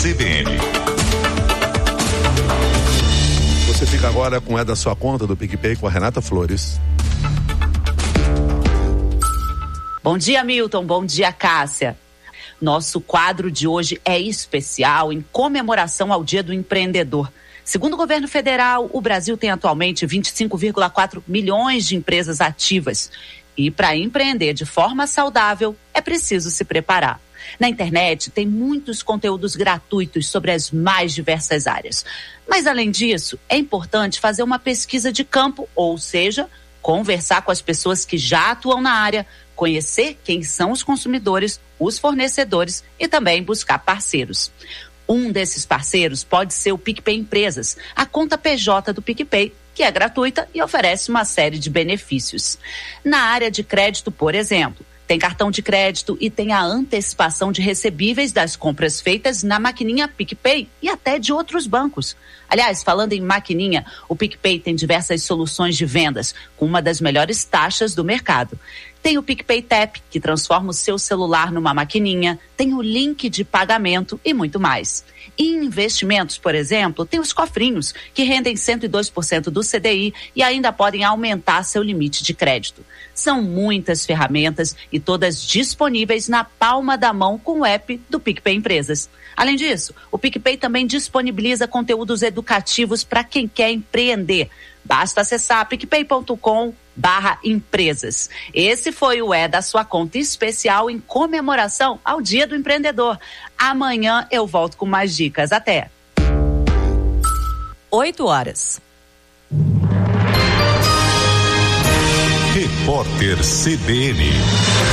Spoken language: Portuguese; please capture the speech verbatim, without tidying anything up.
C B N. Você fica agora com É da Sua Conta do PicPay com a Renata Flores. Bom dia, Milton. Bom dia, Cássia. Nosso quadro de hoje é especial em comemoração ao Dia do Empreendedor. Segundo o governo federal, o Brasil tem atualmente vinte e cinco vírgula quatro milhões de empresas ativas. E para empreender de forma saudável, é preciso se preparar. Na internet tem muitos conteúdos gratuitos sobre as mais diversas áreas. Mas, além disso, é importante fazer uma pesquisa de campo, ou seja, conversar com as pessoas que já atuam na área, conhecer quem são os consumidores, os fornecedores e também buscar parceiros. Um desses parceiros pode ser o PicPay Empresas, a conta P J do PicPay, que é gratuita e oferece uma série de benefícios. Na área de crédito, por exemplo, tem cartão de crédito e tem a antecipação de recebíveis das compras feitas na maquininha PicPay e até de outros bancos. Aliás, falando em maquininha, o PicPay tem diversas soluções de vendas com uma das melhores taxas do mercado. Tem o PicPay Tap, que transforma o seu celular numa maquininha, tem o link de pagamento e muito mais. E em investimentos, por exemplo, tem os cofrinhos, que rendem cento e dois por cento do C D I e ainda podem aumentar seu limite de crédito. São muitas ferramentas e todas disponíveis na palma da mão com o app do PicPay Empresas. Além disso, o PicPay também disponibiliza conteúdos educativos para quem quer empreender. Basta acessar picpay ponto com barra empresas. Esse foi o É da Sua Conta especial em comemoração ao Dia do Empreendedor. Amanhã eu volto com mais dicas. Até. oito horas. Repórter C B N.